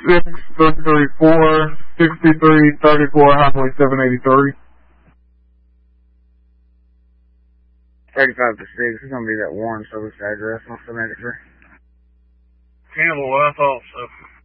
334, 6334, Highway 783. 35 to 6. It's going to be that Warren service address on 783. Campbell, I thought so.